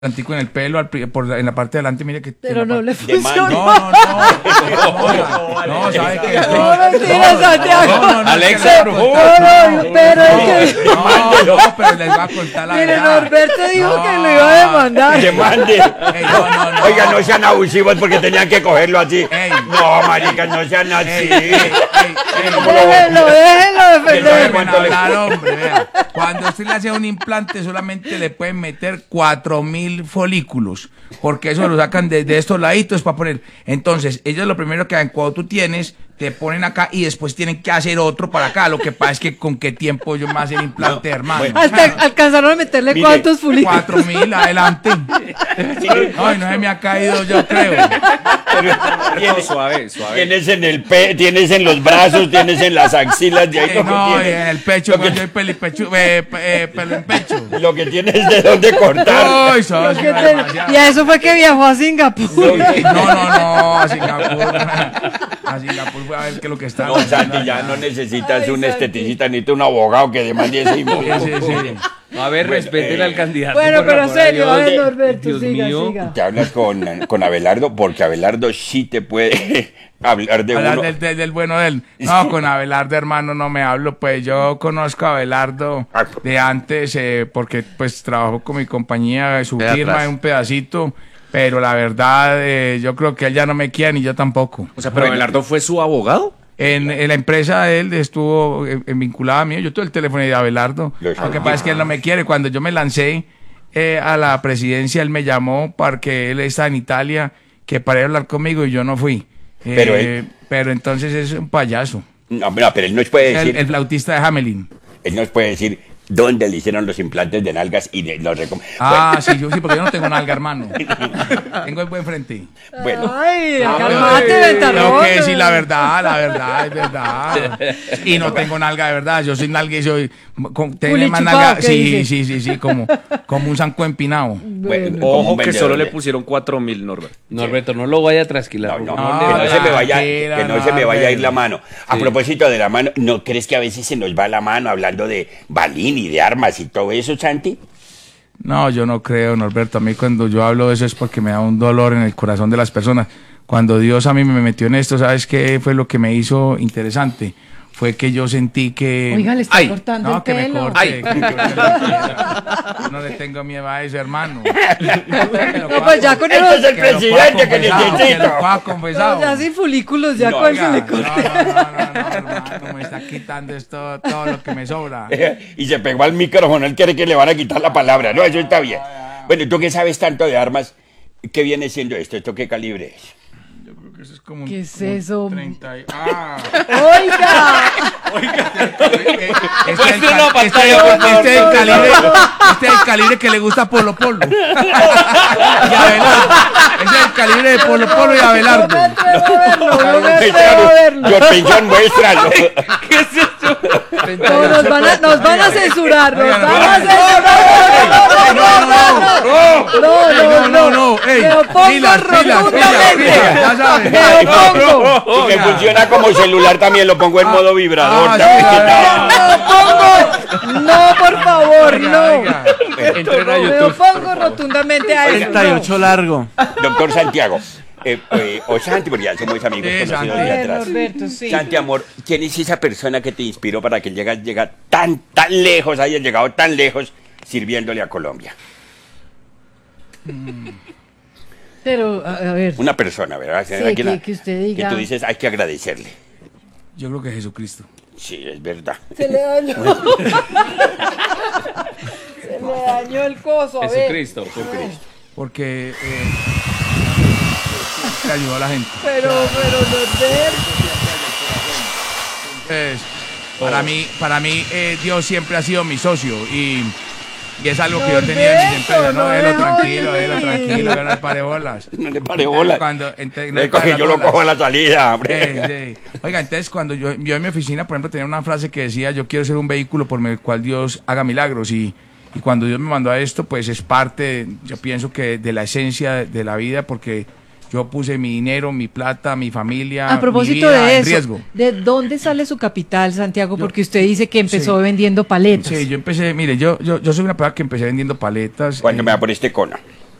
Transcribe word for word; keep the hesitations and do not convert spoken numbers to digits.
en el pelo, al, por, en la parte de adelante, mire que... Pero no parte, le funcionó. No, no, no. No, no, ¿sabe qué? No, mentira, Santiago. No, no, no, Alexa, no, no, no, pero es que... No, no, pero les va a contar la Mire, verdad. Norberto dijo No. que lo iba a demandar. Demande. Ey, no, no, no. Oiga, no sean abusivos porque tenían que cogerlo así. Ey. No, maricas, no sean así. Ey, ey, ey, ey. Déjenlo, déjenlo defender. Déjenme hablar, hombre, vea. Cuando usted le hace un implante solamente le pueden meter cuatro mil folículos, porque eso lo sacan de, de estos laditos para poner. Entonces, ellos lo primero que hacen cuando tú tienes, te ponen acá y después tienen que hacer otro para acá. Lo que pasa es que con qué tiempo yo me hago el implante, No, hermano. bueno. Hasta alcanzaron a meterle Mire, cuántos folículos. Cuatro mil adelante. Ay, no se me ha caído, yo creo. Tienes, suave, suave. tienes en el pe, tienes en los brazos, tienes en las axilas, de ahí Eh, lo que no, tienes. en el pecho, lo que, cuando yo hay peli, pecho, eh, pe- eh, pelo en pecho. lo que tienes de dónde cortar. Ay, sos ¿Qué una te- demasiada. Y a eso fue que viajó a Singapur. No, no, no, a Singapur. A Singapur fue a ver qué es lo que está. No, Santi, ya no necesitas Ay, un Santi. esteticista, necesitas un abogado que demande ese Sí, sí, sí. A ver, Bueno, respeten eh, al candidato. Bueno, por pero amor a serio, a Dios. ver, Norberto, Dios siga, mío. siga. Te hablas con, con Abelardo, porque Abelardo sí te puede hablar de Hablar uno. del, del, del bueno de él. No, con Abelardo, hermano, no me hablo. Pues yo conozco a Abelardo de antes, eh, porque pues trabajó con mi compañía, su De firma atrás. en un pedacito. Pero la verdad, eh, yo creo que él ya no me quiere ni yo tampoco. O sea, pero Abelardo fue su abogado. En, en la empresa de él estuvo eh, vinculada a mí. Yo tuve el teléfono de Abelardo. Lo Lo que sabía. pasa es que él no me quiere. Cuando yo me lancé eh, a la presidencia, él me llamó porque él está en Italia, que para ir a hablar conmigo y yo no fui. Eh, Pero él- pero entonces es un payaso. No, no, pero él nos puede El, decir, el flautista de Hamelin. él nos puede decir dónde le hicieron los implantes de nalgas y de, los recom... Ah, sí, yo sí, porque yo no tengo nalga, hermano. Tengo el buen frente. Bueno, bueno, Ay, Ah, calmate, pero- ventarrón. Tengo que decir la verdad, la verdad, es verdad. Y no tengo nalga de verdad, yo soy nalga y soy... Con, tengo más Culichupado, nalga, ¿qué sí, dice? sí, sí, sí, como, como un zanco empinado. bueno, Bueno. como un Ojo que vendedor solo le de- pusieron cuatro mil, Norberto. Norberto, no lo vaya a trasquilar. No, no, No, que no se me vaya, tranquila, que no no, se me vaya a ir hombre. la mano. A propósito de la mano, ¿no crees que a veces se nos va la mano hablando de balín y de armas y todo eso, Santi? No, yo no creo, Norberto. A mí cuando yo hablo de eso es porque me da un dolor en el corazón de las personas. Cuando Dios a mí me metió en esto, ¿sabes qué fue lo que me hizo interesante? Fue que yo sentí que... Oiga, le está Ay, cortando No, el que me pelo. corte. Ay. que me corte el pelo. Yo no le tengo miedo a eso, hermano. No, pues ya con Este es el... el presidente que necesito. Que lo pueda confesar. Ya sin folículos, ya No, con se Oiga, le no, corta. no, no, no, no, hermano, me está quitando esto, todo lo que me sobra. Y se pegó al micrófono, él quiere que le van a quitar la palabra. No, eso está bien. Bueno, tú que sabes tanto de armas, ¿qué viene siendo esto? ¿Esto qué calibre es? Yo creo que eso es como un- ¿Qué es como un eso? treinta y- Ah. Oiga, Este es el Muestre cal- una este pantalla, es- por este es el favor. calibre, este es el calibre que le gusta a Polo Polo. Y Abelardo. Ese es el calibre de Polo Polo y no me Abelardo. atrevo a verlo, no me atrevo a verlo. Yo pensión, muéstralo. ¿Qué es eso? No, nos van a, nos van a censurar, nos Oiga, van a no, censurar. No, no, no. No, no, no, no. Ey, Me opongo pilas, pilas, pilas, rotundamente. pilas, ya sabes. Me opongo. Y que funciona como celular también, lo pongo en modo vibrador. Ah, ¿sabes? sí, Me opongo. No, por favor, Oiga, no. oiga. Entren a Me YouTube. opongo rotundamente a eso. treinta y ocho no. largo. Doctor Santiago, eh, eh, o Santi, porque ya somos amigos Sí, conocidos Santi. de A ver, atrás. Norberto, sí. Santi, amor, ¿quién es esa persona que te inspiró para que llegas llega tan, tan lejos, hayas llegado tan lejos sirviéndole a Colombia? Pero, a, a ver. Una persona, ¿verdad? Sí, Alguien que- a- que usted diga. Que tú dices, hay que agradecerle. Yo creo que Jesucristo. Sí, es verdad. Se le dañó. Se le dañó el coso. A ver. Jesucristo, Jesucristo. Porque eh, le ayudó a la gente. Pero, pero, Norberto. Entonces, para mí, para mí eh, Dios siempre ha sido mi socio y, y es algo que yo tenía en mis Norberto, empresas. No, no déjelo me tranquilo, oye. déjelo tranquilo, que no le pare bolas. No le pare bola. Cuando, entre- no Le le pare coge, yo lo bolas. cojo a la salida, hombre. Eh, sí. Oiga, entonces cuando yo, yo en mi oficina, por ejemplo, tenía una frase que decía, yo quiero ser un vehículo por el cual Dios haga milagros y, y cuando Dios me mandó a esto, pues es parte, yo pienso que de la esencia de, de la vida porque yo puse mi dinero, mi plata, mi familia, A propósito mi vida de en eso, riesgo. ¿de dónde sale su capital, Santiago? Yo- Porque usted dice que empezó Sí. vendiendo paletas. Sí, yo empecé, mire, yo, yo, yo soy una persona que empecé vendiendo paletas. Cuando eh, me va por este cono.